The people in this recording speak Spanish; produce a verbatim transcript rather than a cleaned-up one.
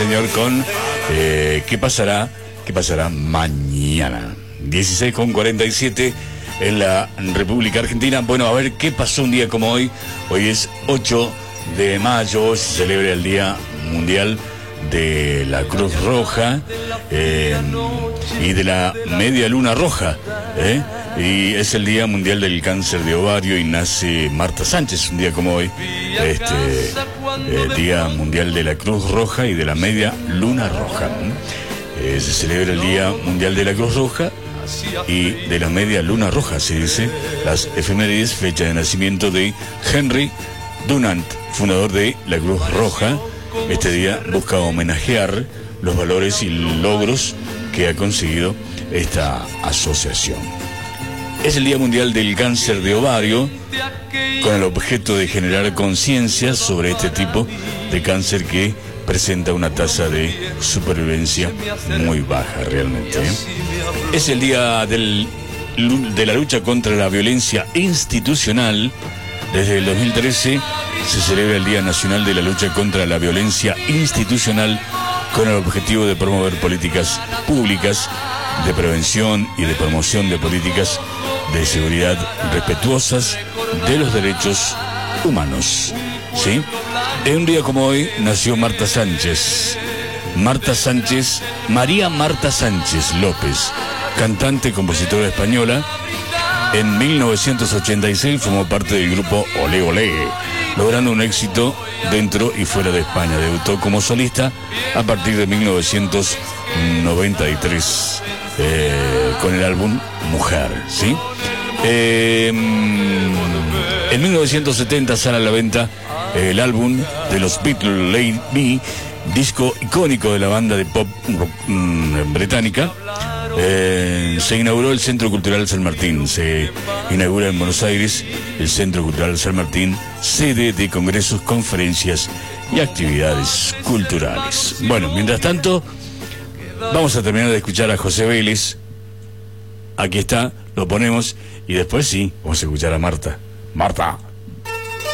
señor, con eh, ¿qué pasará? ¿Qué pasará mañana? dieciséis con cuarenta y siete en la República Argentina. Bueno, a ver qué pasó un día como hoy. Hoy es ocho de mayo, hoy se celebra el Día Mundial de la Cruz Roja eh, y de la Media Luna Roja, ¿eh? Y es el Día Mundial del Cáncer de Ovario y nace Marta Sánchez un día como hoy, este eh, Día Mundial de la Cruz Roja y de la Media Luna Roja. Eh, se celebra el Día Mundial de la Cruz Roja y de la Media Luna Roja, se dice, las efemérides, fecha de nacimiento de Henry Dunant, fundador de la Cruz Roja. Este día busca homenajear los valores y logros que ha conseguido esta asociación. Es el Día Mundial del Cáncer de Ovario, con el objeto de generar conciencia sobre este tipo de cáncer que presenta una tasa de supervivencia muy baja realmente, ¿eh? Es el Día del, de la lucha contra la violencia institucional. Desde el dos mil trece se celebra el Día Nacional de la Lucha contra la Violencia Institucional, con el objetivo de promover políticas públicas de prevención y de promoción de políticas de seguridad respetuosas de los derechos humanos. ¿Sí? En un día como hoy nació Marta Sánchez. Marta Sánchez, María Marta Sánchez López, cantante, compositora española. En mil novecientos ochenta y seis formó parte del grupo Olé Olé, logrando un éxito dentro y fuera de España. Debutó como solista a partir de mil novecientos noventa y tres eh, con el álbum Mujer, ¿sí? Eh, en mil novecientos setenta sale a la venta el álbum de los Beatles, Lady Me, disco icónico de la banda de pop rock, mmm, británica. Eh, se inauguró el Centro Cultural San Martín. Se inaugura en Buenos Aires el Centro Cultural San Martín, sede de congresos, conferencias y actividades culturales. Bueno, mientras tanto, vamos a terminar de escuchar a José Vélez. Aquí está, lo ponemos y después sí, vamos a escuchar a Marta. Marta.